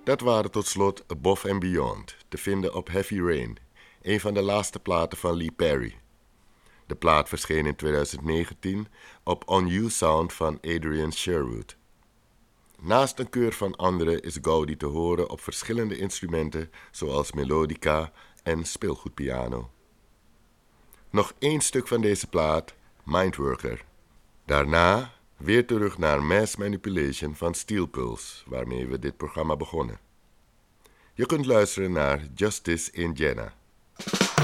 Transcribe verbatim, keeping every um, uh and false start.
Dat waren tot slot Above and Beyond, te vinden op Heavy Rain, een van de laatste platen van Lee Perry. De plaat verscheen in twintig negentien op On You Sound van Adrian Sherwood. Naast een keur van anderen is Gaudi te horen op verschillende instrumenten zoals melodica en speelgoedpiano. Nog één stuk van deze plaat, Mindworker. Daarna weer terug naar Mass Manipulation van Steel Pulse, waarmee we dit programma begonnen. Je kunt luisteren naar Justice in Jenna.